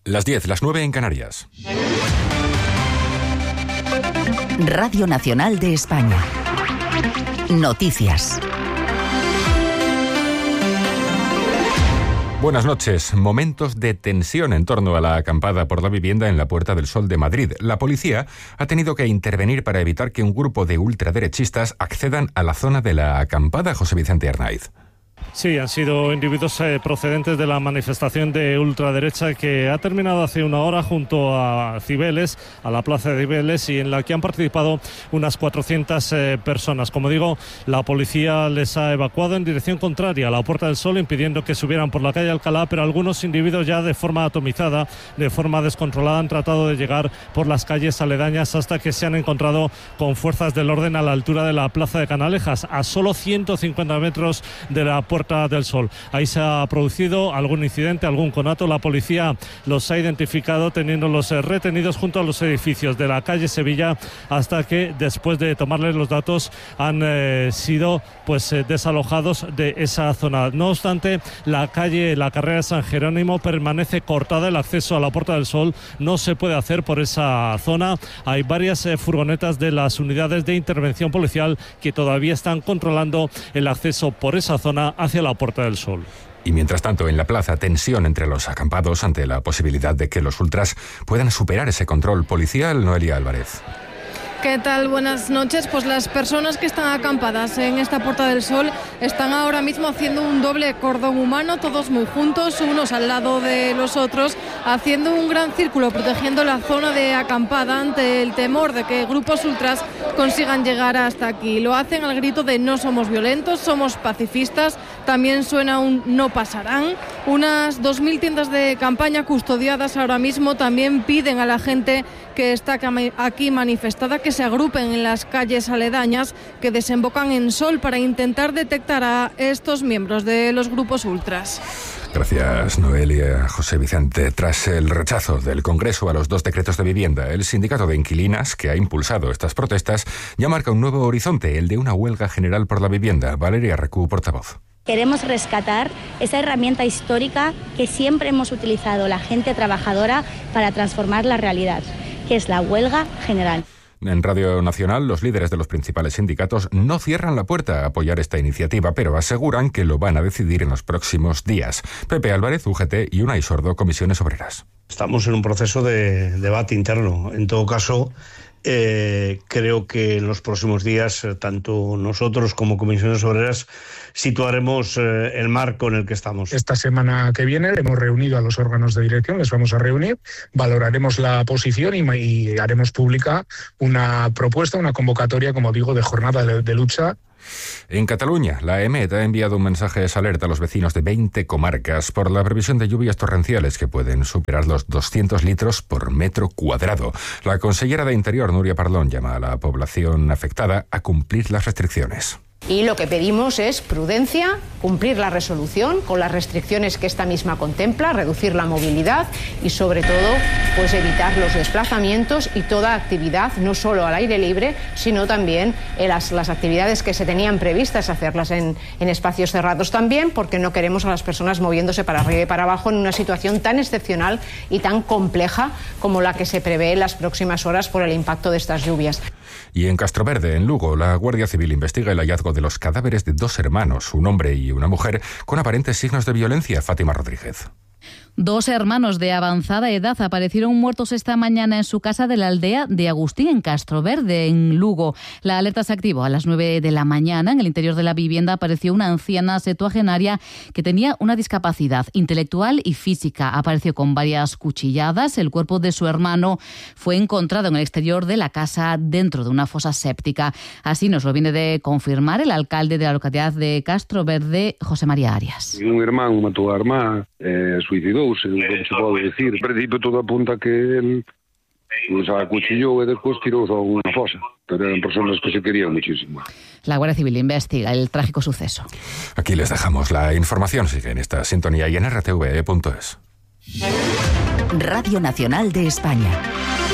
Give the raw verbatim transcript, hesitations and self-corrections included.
Las diez, las nueve en Canarias. Radio Nacional de España. Noticias. Buenas noches. Momentos de tensión en torno a la acampada por la vivienda en la Puerta del Sol de Madrid. La policía ha tenido que intervenir para evitar que un grupo de ultraderechistas accedan a la zona de la acampada. José Vicente Arnaiz. Sí, han sido individuos eh, procedentes de la manifestación de ultraderecha que ha terminado hace una hora junto a Cibeles, a la plaza de Cibeles, y en la que han participado unas cuatrocientas eh, personas. Como digo, la policía les ha evacuado en dirección contraria a la Puerta del Sol, impidiendo que subieran por la calle Alcalá, pero algunos individuos ya de forma atomizada, de forma descontrolada, han tratado de llegar por las calles aledañas hasta que se han encontrado con fuerzas del orden a la altura de la plaza de Canalejas, a solo ciento cincuenta metros de la Puerta del Sol. Ahí se ha producido algún incidente, algún conato. La policía los ha identificado, teniéndolos retenidos junto a los edificios de la calle Sevilla, hasta que después de tomarles los datos han eh, sido pues eh, desalojados de esa zona. No obstante, la calle, la carrera de San Jerónimo permanece cortada. El acceso a la Puerta del Sol no se puede hacer por esa zona. Hay varias eh, furgonetas de las unidades de intervención policial que todavía están controlando el acceso por esa zona hacia la Puerta del Sol. Y mientras tanto, en la plaza, tensión entre los acampados ante la posibilidad de que los ultras puedan superar ese control policial. Noelia Álvarez. ¿Qué tal? Buenas noches. Pues las personas que están acampadas en esta Puerta del Sol están ahora mismo haciendo un doble cordón humano, todos muy juntos, unos al lado de los otros, haciendo un gran círculo, protegiendo la zona de acampada ante el temor de que grupos ultras consigan llegar hasta aquí. Lo hacen al grito de no somos violentos, somos pacifistas. También suena un no pasarán. Unas dos mil tiendas de campaña custodiadas ahora mismo también piden a la gente que está aquí manifestada que se agrupen en las calles aledañas que desembocan en Sol para intentar detectar a estos miembros de los grupos ultras. Gracias, Noelia. José Vicente. Tras el rechazo del Congreso a los dos decretos de vivienda, el sindicato de inquilinas que ha impulsado estas protestas ya marca un nuevo horizonte, el de una huelga general por la vivienda. Valeria Recú, portavoz. Queremos rescatar esa herramienta histórica que siempre hemos utilizado la gente trabajadora para transformar la realidad, que es la huelga general. En Radio Nacional, los líderes de los principales sindicatos no cierran la puerta a apoyar esta iniciativa, pero aseguran que lo van a decidir en los próximos días. Pepe Álvarez, U G T, y Unai Sordo, Comisiones Obreras. Estamos en un proceso de debate interno. En todo caso, eh, creo que en los próximos días, tanto nosotros como Comisiones Obreras, situaremos eh, el marco en el que estamos. Esta semana que viene hemos reunido a los órganos de dirección, les vamos a reunir, valoraremos la posición y, y haremos pública una propuesta, una convocatoria, como digo, de jornada de, de lucha. En Cataluña, la EMET ha enviado un mensaje de alerta a los vecinos de veinte comarcas por la previsión de lluvias torrenciales que pueden superar los doscientos litros por metro cuadrado. La consellera de Interior, Núria Parlon, llama a la población afectada a cumplir las restricciones. Y lo que pedimos es prudencia, cumplir la resolución con las restricciones que esta misma contempla, reducir la movilidad y sobre todo pues evitar los desplazamientos y toda actividad, no solo al aire libre, sino también en las, las actividades que se tenían previstas, hacerlas en, en espacios cerrados también, porque no queremos a las personas moviéndose para arriba y para abajo en una situación tan excepcional y tan compleja como la que se prevé en las próximas horas por el impacto de estas lluvias. Y en Castroverde, en Lugo, la Guardia Civil investiga el hallazgo de los cadáveres de dos hermanos, un hombre y una mujer, con aparentes signos de violencia. Fátima Rodríguez. Dos hermanos de avanzada edad aparecieron muertos esta mañana en su casa de la aldea de Agustín, en Castroverde, en Lugo. La alerta se activó a las nueve de la mañana. En el interior de la vivienda apareció una anciana septuagenaria que tenía una discapacidad intelectual y física. Apareció con varias cuchilladas. El cuerpo de su hermano fue encontrado en el exterior de la casa, dentro de una fosa séptica. Así nos lo viene de confirmar el alcalde de la localidad de Castroverde, José María Arias. Un hermano mató a hermana, eh, suicidó. Se, se pode decir. En principio todo apunta que él pues, acuchilló y después tiró a una fosa. Pero eran personas que se querían muchísimo. La Guardia Civil investiga el trágico suceso. Aquí les dejamos la información. Sigue en esta sintonía y en r t v punto es. Radio Nacional de España.